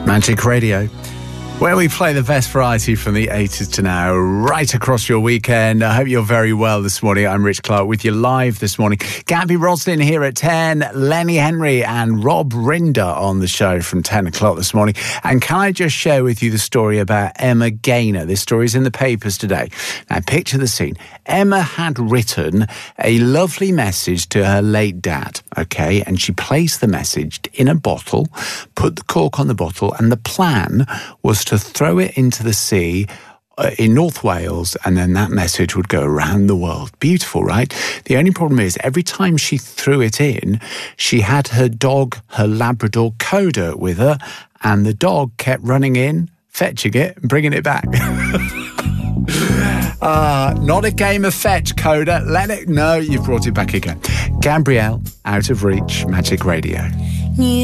Magic Radio, where we play the best variety from the 80s to now, right across your weekend. I hope you're very well this morning. I'm Rich Clark with you live this morning. Gabby Roslin here at 10, Lenny Henry and Rob Rinder on the show from 10 o'clock this morning. And can I just share with you the story about Emma Gaynor? This story is in the papers today. Now, picture the scene. Emma had written a lovely message to her late dad, okay? And she placed the message in a bottle, put the cork on the bottle, and the plan was to throw it into the sea in North Wales, and then that message would go around the world. Beautiful, right? The only problem is every time she threw it in, she had her dog, her Labrador Coda, with her, and the dog kept running in, fetching it, and bringing it back. Not a game of fetch, Coda. Let it... No, you've brought it back again. Gabrielle, Out of Reach, Magic Radio.